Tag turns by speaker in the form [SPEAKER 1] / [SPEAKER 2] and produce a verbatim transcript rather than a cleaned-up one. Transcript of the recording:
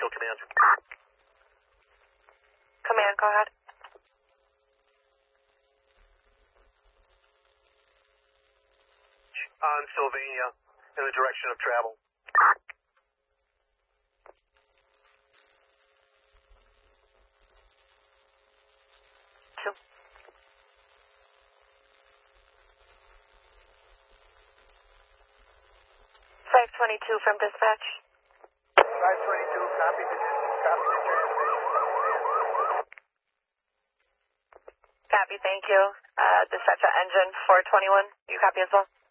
[SPEAKER 1] Kill command.
[SPEAKER 2] Command, go ahead.
[SPEAKER 1] On Sylvania, in the direction of travel.
[SPEAKER 2] Two. five twenty-two from dispatch.
[SPEAKER 1] five twenty-two, copy the, copy the transmission.
[SPEAKER 2] Copy, thank you. Uh, dispatch at engine four twenty-one. You copy as well?